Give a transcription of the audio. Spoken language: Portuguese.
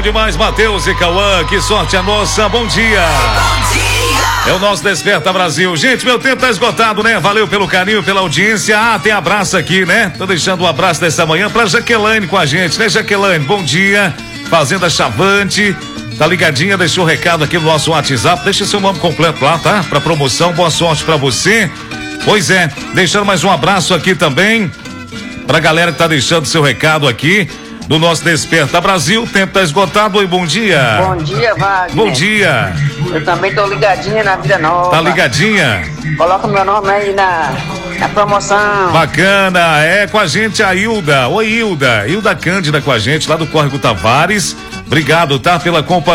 Bom demais, Matheus e Cauã, que sorte a nossa, bom dia. Bom dia. É o nosso Desperta Brasil. Gente, meu tempo tá esgotado, né? Valeu pelo carinho, pela audiência. Tem abraço aqui, né? Tô deixando um abraço dessa manhã pra Jaqueline com a gente, né, Jaqueline? Bom dia. Fazenda Chavante, tá ligadinha, deixou o recado aqui no nosso WhatsApp. Deixa seu nome completo lá, tá? Pra promoção, boa sorte pra você. Pois é, deixando mais um abraço aqui também pra galera que tá deixando seu recado aqui do nosso Desperta Brasil. O tempo tá esgotado. Oi, bom dia. Bom dia, Wagner. Bom dia. Eu também tô ligadinha na Vida Nova. Tá ligadinha? Coloca meu nome aí na promoção. Bacana, é com a gente a Hilda. Oi, Hilda. Hilda Cândida com a gente lá do Córrego Tavares. Obrigado, tá? Pela companhia.